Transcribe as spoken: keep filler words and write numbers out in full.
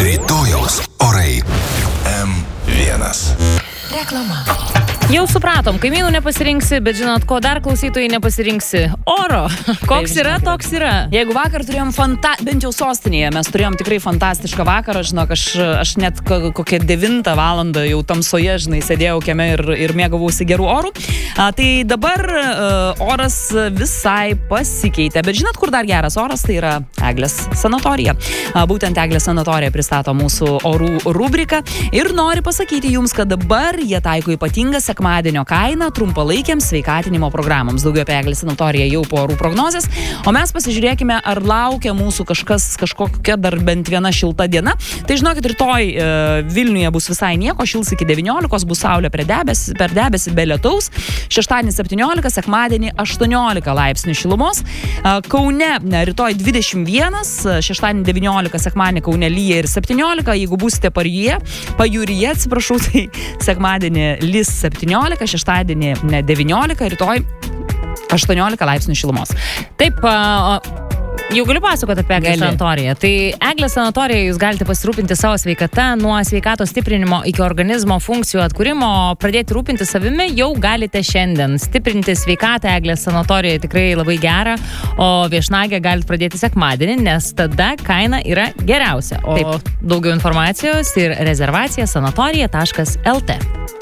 Rytojaus orai. M vienas. Reklama. Jau supratom, kaimynų nepasirinksi, bet žinot, ko dar klausytojai nepasirinksi? Oro. Koks yra, toks yra. Jeigu vakar turėjom, fanta... bent jau sostinėje, mes turėjom tikrai fantastišką vakarą, žinok, aš, aš net kokią devintą valandą jau tamsoje, žinai, sėdėjau kieme ir, ir mėgavausi gerų orų. A, tai dabar uh, oras visai pasikeitė, bet žinot, kur dar geras oras, tai yra Eglės sanatorija. A, būtent Eglės sanatorija pristato mūsų orų rubriką ir nori pasakyti jums, kad dabar jie taiko ypatingą sekmadienio kainą trumpalaikiams sveikatinimo programoms. Daugiau apie Eglės sanatoriją jau po orų prognozės, o mes pasižiūrėkime, ar laukia mūsų kažkas, kažkokia dar bent viena šilta diena. Tai žinokit, rytoj e, Vilniuje bus visai nieko, šils iki devyniolikos, bus saulė per debesį, per debesį be lietaus. Šeštadienį septyniolika, sekmadienį aštuoniolika laipsnių šilumos. E, Kaune ne, rytoj dvidešimt vienas, šeštadienį devyniolika, sekmadienį Kaune lyja ir septyniolika. Jeigu būsite pajūryje, pajūryje, atsiprašau, tai sekmadienį lis septyniolika, šeštadienį devyniolika, rytoj aštuoniolika laipsnių šilumos. Taip, a, jau galiu pasakoti apie Eglės sanatoriją. Tai Eglės sanatoriją jūs galite pasirūpinti savo sveikata, nuo sveikatos stiprinimo iki organizmo funkcijų atkūrimo. Pradėti rūpinti savimi jau galite šiandien. Stiprinti sveikatą Eglės sanatorijoje tikrai labai gera, o viešnagę galite pradėti sekmadienį, nes tada kaina yra geriausia. O Taip. Daugiau informacijos ir rezervacija sanatorija taškas el tė.